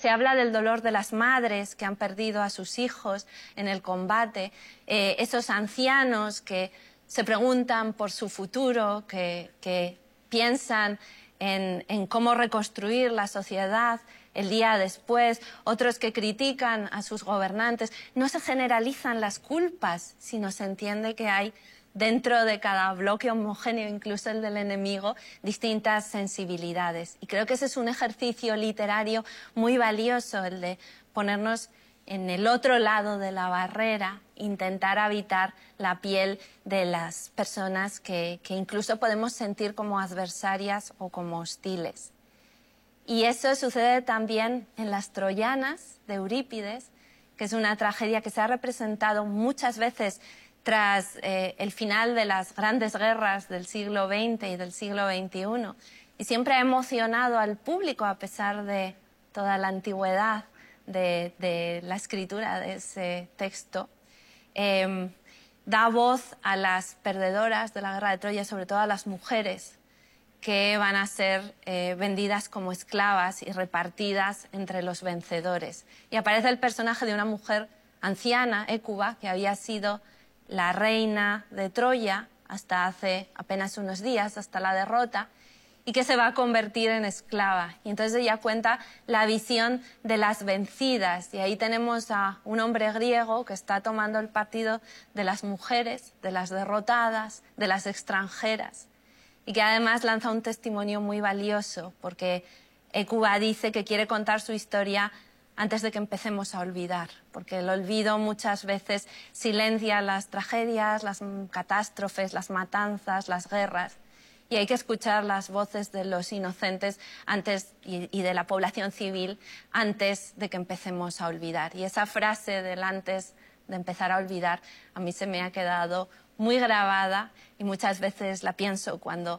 Se habla del dolor de las madres que han perdido a sus hijos en el combate, esos ancianos que se preguntan por su futuro, que piensan en cómo reconstruir la sociedad el día después, otros que critican a sus gobernantes. No se generalizan las culpas, sino se entiende que hay dentro de cada bloque homogéneo, incluso el del enemigo, distintas sensibilidades. Y creo que ese es un ejercicio literario muy valioso, el de ponernos en el otro lado de la barrera, intentar habitar la piel de las personas que incluso podemos sentir como adversarias o como hostiles. Y eso sucede también en Las Troyanas, de Eurípides, que es una tragedia que se ha representado muchas veces tras el final de las grandes guerras del siglo XX y del siglo XXI. Y siempre ha emocionado al público a pesar de toda la antigüedad de la escritura de ese texto. Da voz a las perdedoras de la guerra de Troya, sobre todo a las mujeres, que van a ser vendidas como esclavas y repartidas entre los vencedores. Y aparece el personaje de una mujer anciana, Hécuba, que había sido la reina de Troya hasta hace apenas unos días, hasta la derrota, y que se va a convertir en esclava. Y entonces ella cuenta la visión de las vencidas. Y ahí tenemos a un hombre griego que está tomando el partido de las mujeres, de las derrotadas, de las extranjeras. Y que además lanza un testimonio muy valioso, porque Hécuba dice que quiere contar su historia antes de que empecemos a olvidar, porque el olvido muchas veces silencia las tragedias, las catástrofes, las matanzas, las guerras, y hay que escuchar las voces de los inocentes y de la población civil antes de que empecemos a olvidar. Y esa frase del antes de empezar a olvidar a mí se me ha quedado muy grabada y muchas veces la pienso cuando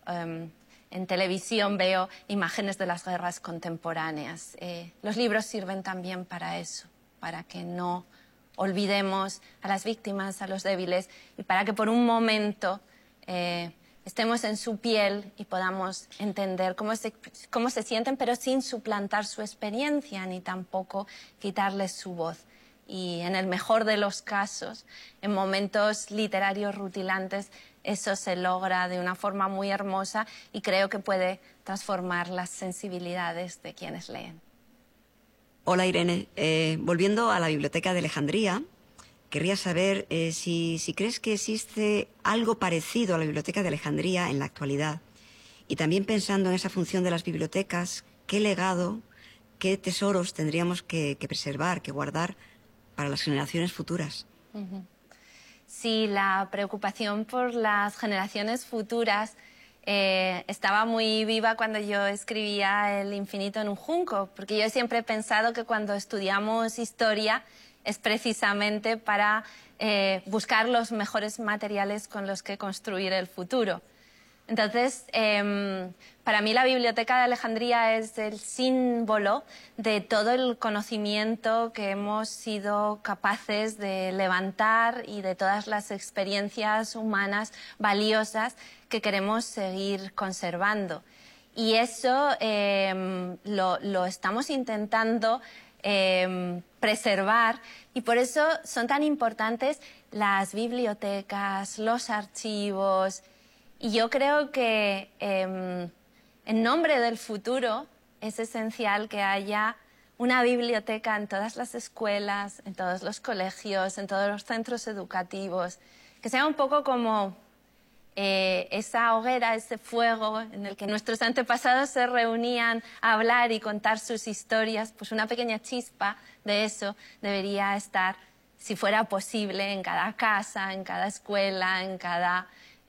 en televisión veo imágenes de las guerras contemporáneas. Los libros sirven también para eso, para que no olvidemos a las víctimas, a los débiles, y para que por un momento estemos en su piel y podamos entender cómo se sienten, pero sin suplantar su experiencia ni tampoco quitarles su voz. Y en el mejor de los casos, en momentos literarios rutilantes, eso se logra de una forma muy hermosa y creo que puede transformar las sensibilidades de quienes leen. Hola Irene, volviendo a la Biblioteca de Alejandría, querría saber si crees que existe algo parecido a la Biblioteca de Alejandría en la actualidad. Y también pensando en esa función de las bibliotecas, ¿qué legado, qué tesoros tendríamos que preservar, que guardar para las generaciones futuras? Sí, la preocupación por las generaciones futuras estaba muy viva cuando yo escribía El infinito en un junco, porque yo siempre he pensado que cuando estudiamos historia es precisamente para buscar los mejores materiales con los que construir el futuro. Entonces, para mí la Biblioteca de Alejandría es el símbolo de todo el conocimiento que hemos sido capaces de levantar y de todas las experiencias humanas valiosas que queremos seguir conservando. Y eso lo estamos intentando preservar, y por eso son tan importantes las bibliotecas, los archivos. Y yo creo que en nombre del futuro es esencial que haya una biblioteca en todas las escuelas, en todos los colegios, en todos los centros educativos, que sea un poco como esa hoguera, ese fuego en el que nuestros antepasados se reunían a hablar y contar sus historias. Pues una pequeña chispa de eso debería estar, si fuera posible, en cada casa, en cada escuela, en cada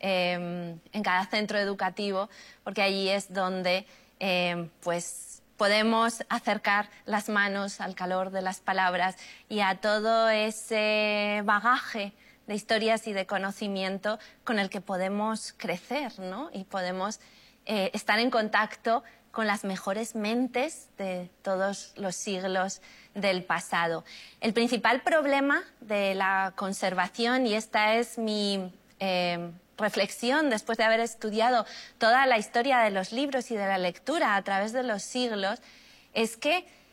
centro educativo, porque allí es donde pues podemos acercar las manos al calor de las palabras y a todo ese bagaje de historias y de conocimiento con el que podemos crecer, ¿no? Y podemos estar en contacto con las mejores mentes de todos los siglos del pasado. El principal problema de la conservación, y esta es mi reflexión después de haber estudiado toda la historia de los libros y de la lectura a través de los siglos, es que